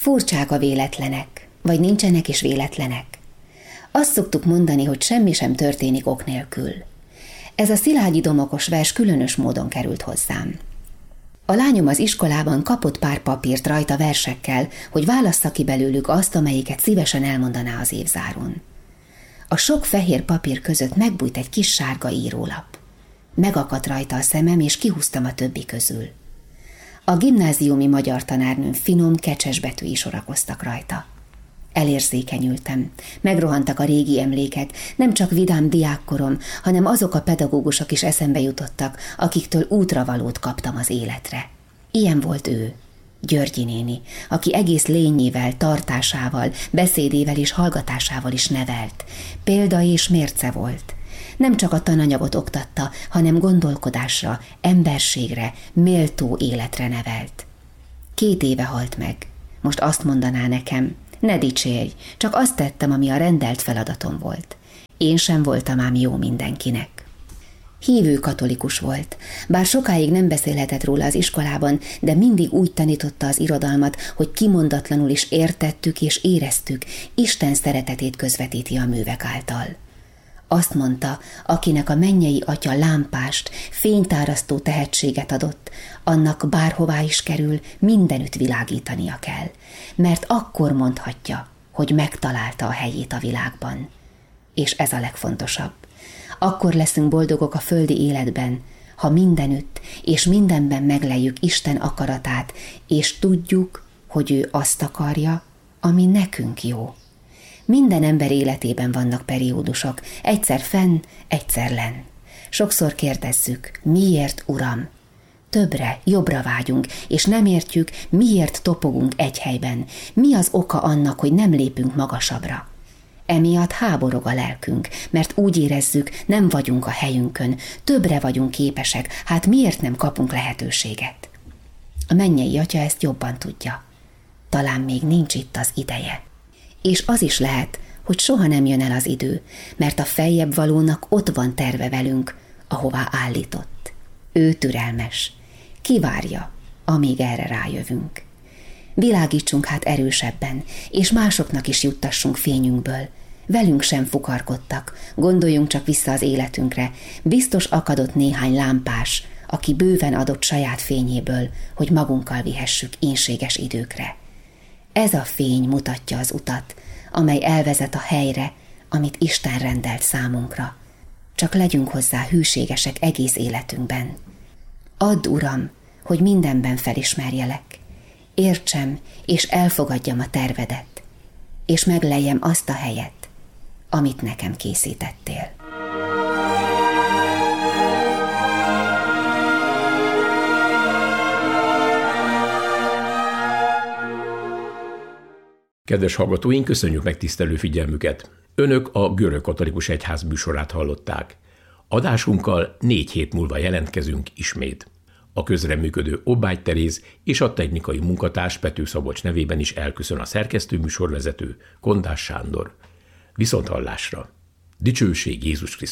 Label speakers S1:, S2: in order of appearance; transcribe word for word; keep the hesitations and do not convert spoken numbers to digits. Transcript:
S1: Furcsák a véletlenek, vagy nincsenek is véletlenek. Azt szoktuk mondani, hogy semmi sem történik ok nélkül. Ez a Szilágyi Domokos vers különös módon került hozzám. A lányom az iskolában kapott pár papírt rajta versekkel, hogy válassza ki belőlük azt, amelyiket szívesen elmondaná az évzárón. A sok fehér papír között megbújt egy kis sárga írólap. Megakadt rajta a szemem, és kihúztam a többi közül. A gimnáziumi magyar tanárnőm finom, kecses betűi sorakoztak rajta. Elérzékenyültem, megrohantak a régi emlékek, nem csak vidám diákkorom, hanem azok a pedagógusok is eszembe jutottak, akiktől útravalót kaptam az életre. Ilyen volt ő, Györgyi néni, aki egész lényével, tartásával, beszédével és hallgatásával is nevelt. Példa és mérce volt. Nem csak a tananyagot oktatta, hanem gondolkodásra, emberségre, méltó életre nevelt. Két éve halt meg. Most azt mondaná nekem, ne dicsérj, csak azt tettem, ami a rendelt feladatom volt. Én sem voltam ám jó mindenkinek. Hívő katolikus volt, bár sokáig nem beszélhetett róla az iskolában, de mindig úgy tanította az irodalmat, hogy kimondatlanul is értettük és éreztük, Isten szeretetét közvetíti a művek által. Azt mondta, akinek a mennyei atya lámpást, fénytárasztó tehetséget adott, annak bárhová is kerül, mindenütt világítania kell, mert akkor mondhatja, hogy megtalálta a helyét a világban. És ez a legfontosabb. Akkor leszünk boldogok a földi életben, ha mindenütt és mindenben megleljük Isten akaratát, és tudjuk, hogy ő azt akarja, ami nekünk jó. Minden ember életében vannak periódusok, egyszer fenn, egyszer lenn. Sokszor kérdezzük, miért, Uram? Többre, jobbra vágyunk, és nem értjük, miért topogunk egy helyben, mi az oka annak, hogy nem lépünk magasabbra. Emiatt háborog a lelkünk, mert úgy érezzük, nem vagyunk a helyünkön, többre vagyunk képesek, hát miért nem kapunk lehetőséget? A mennyei atya ezt jobban tudja. Talán még nincs itt az ideje. És az is lehet, hogy soha nem jön el az idő, mert a feljebb valónak ott van terve velünk, ahová állított. Ő türelmes. Kivárja, amíg erre rájövünk. Világítsunk hát erősebben, és másoknak is juttassunk fényünkből. Velünk sem fukarkodtak, gondoljunk csak vissza az életünkre. Biztos akadott néhány lámpás, aki bőven adott saját fényéből, hogy magunkkal vihessük ínséges időkre. Ez a fény mutatja az utat, amely elvezet a helyre, amit Isten rendelt számunkra. Csak legyünk hozzá hűségesek egész életünkben. Add, Uram, hogy mindenben felismerjelek, értsem és elfogadjam a tervedet, és megleljem azt a helyet, amit nekem készítettél.
S2: Kedves hallgatóink, köszönjük megtisztelő figyelmüket! Önök a Görög Katolikus Egyház műsorát hallották. Adásunkkal négy hét múlva jelentkezünk ismét. A közreműködő Obbágy Teréz és a technikai munkatárs Pető Szabolcs nevében is elköszön a szerkesztő műsorvezető, Kondás Sándor. Viszonthallásra! Dicsőség Jézus Krisztus!